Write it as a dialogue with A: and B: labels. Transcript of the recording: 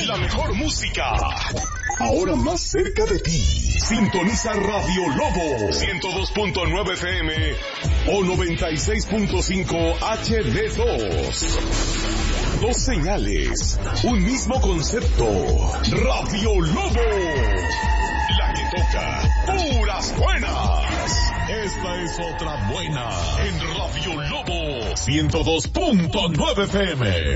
A: la mejor música. Ahora más cerca de ti. Sintoniza Radio Lobo 102.9 FM o 96.5 HD2. Dos señales, un mismo concepto. Radio Lobo, la que toca puras buenas. Esta es otra buena en Radio Lobo 102.9 FM.